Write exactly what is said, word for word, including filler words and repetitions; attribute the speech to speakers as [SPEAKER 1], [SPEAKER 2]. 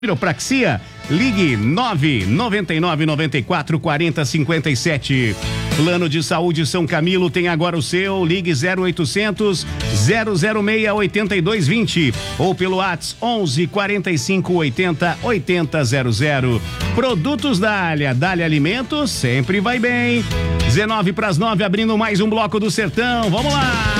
[SPEAKER 1] Quiropraxia, ligue nove nove nove nove quatro quatro zero cinco sete. Plano de Saúde São Camilo tem agora o seu, ligue zero oitocentos, zero zero seis, oito dois dois zero ou pelo WhatsApp onze, quarenta e cinco, oitenta, oitenta zero zero. Produtos Dália, Dália Alimentos sempre vai bem. dezenove para as nove, abrindo mais um bloco do Sertão, vamos lá!